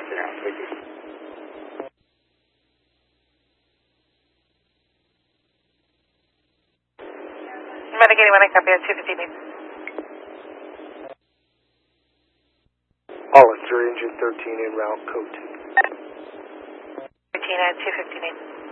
now. Thank you. Medic 81, I copy at 215. Hollister, engine 13 en route, code 2. 13 at 215.